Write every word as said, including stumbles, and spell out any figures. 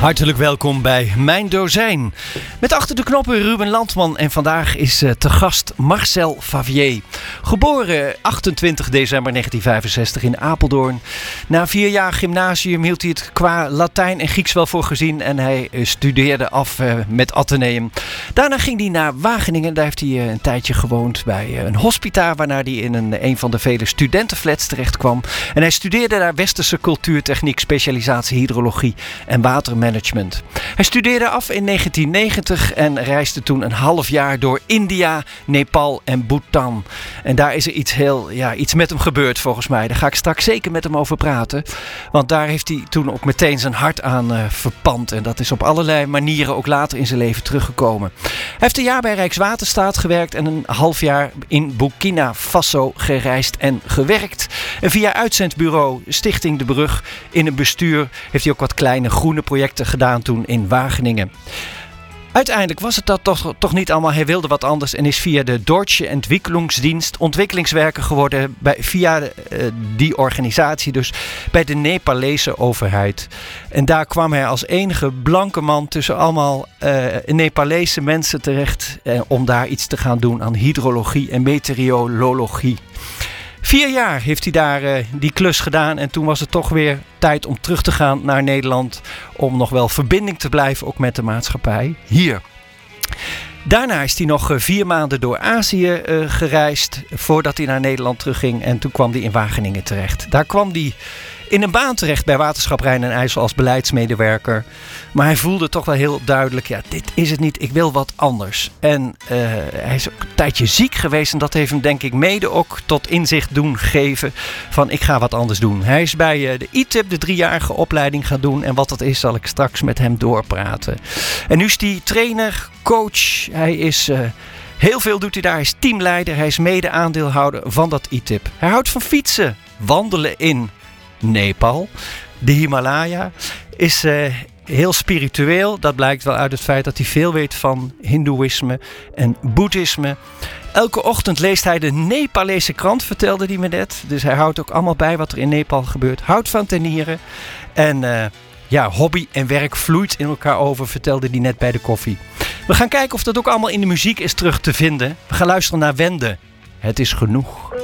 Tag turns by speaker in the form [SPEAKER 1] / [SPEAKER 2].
[SPEAKER 1] Hartelijk welkom bij Mijn Dozijn. Met achter de knoppen Ruben Landman en vandaag is uh, te gast Marcel Favier. Geboren achtentwintig december negentien vijfenzestig in Apeldoorn. Na vier jaar gymnasium hield hij het qua Latijn en Grieks wel voor gezien en hij uh, studeerde af uh, met Atheneum. Daarna ging hij naar Wageningen, daar heeft hij uh, een tijdje gewoond bij uh, een hospita, waarna hij in een, een van de vele studentenflats terecht kwam. En hij studeerde daar westerse cultuurtechniek, specialisatie hydrologie en watermanagement. Hij studeerde af in negentien negentig en reisde toen een half jaar door India, Nepal en Bhutan. En daar is er iets, heel, ja, iets met hem gebeurd volgens mij. Daar ga ik straks zeker met hem over praten. Want daar heeft hij toen ook meteen zijn hart aan uh, verpand. En dat is op allerlei manieren ook later in zijn leven teruggekomen. Hij heeft een jaar bij Rijkswaterstaat gewerkt en een half jaar in Burkina Faso gereisd en gewerkt. En via uitzendbureau Stichting De Brug in een bestuur heeft hij ook wat kleine groene projecten gedaan toen in Wageningen. Uiteindelijk was het dat toch, toch niet allemaal. Hij wilde wat anders en is via de Deutsche Entwicklungsdienst ontwikkelingswerker geworden bij, via de, uh, die organisatie, dus bij de Nepalese overheid. En daar kwam hij als enige blanke man tussen allemaal uh, Nepalese mensen terecht uh, om daar iets te gaan doen aan hydrologie en meteorologie. Vier jaar heeft hij daar uh, die klus gedaan en toen was het toch weer tijd om terug te gaan naar Nederland. Om nog wel verbinding te blijven ook met de maatschappij hier. Daarna is hij nog uh, vier maanden door Azië uh, gereisd voordat hij naar Nederland terugging. En toen kwam hij in Wageningen terecht. Daar kwam hij in een baan terecht bij Waterschap Rijn en IJssel als beleidsmedewerker. Maar hij voelde toch wel heel duidelijk, ja, dit is het niet, ik wil wat anders. En uh, hij is ook een tijdje ziek geweest en dat heeft hem denk ik mede ook tot inzicht doen geven van ik ga wat anders doen. Hij is bij uh, de I T I P de driejarige opleiding gaan doen en wat dat is zal ik straks met hem doorpraten. En nu is hij trainer, coach, hij is... Uh, Heel veel doet hij daar. Hij is teamleider, hij is mede-aandeelhouder van dat I T I P. Hij houdt van fietsen, wandelen in Nepal, de Himalaya, is uh, heel spiritueel. Dat blijkt wel uit het feit dat hij veel weet van hindoeïsme en boeddhisme. Elke ochtend leest hij de Nepalese krant, vertelde hij me net. Dus hij houdt ook allemaal bij wat er in Nepal gebeurt. Houdt van tenieren. En uh, ja, hobby en werk vloeit in elkaar over, vertelde hij net bij de koffie. We gaan kijken of dat ook allemaal in de muziek is terug te vinden. We gaan luisteren naar Wende. Het is genoeg.